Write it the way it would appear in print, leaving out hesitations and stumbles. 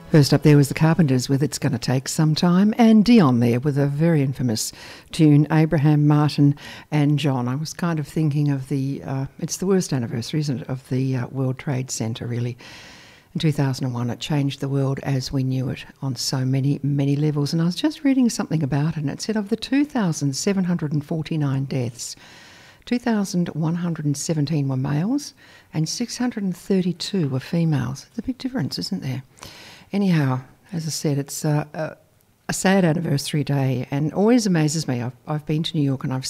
First up there was the Carpenters with It's Gonna Take Some Time, and Dion there with a very infamous tune, Abraham, Martin and John. I was kind of thinking of it's the worst anniversary, isn't it, of the World Trade Center, really. In 2001, it changed the world as we knew it on so many, many levels. And I was just reading something about it, and it said of the 2,749 deaths, 2,117 were males and 632 were females. It's a big difference, isn't there? Anyhow, as I said, it's a sad anniversary day, and always amazes me. I've been to New York and I've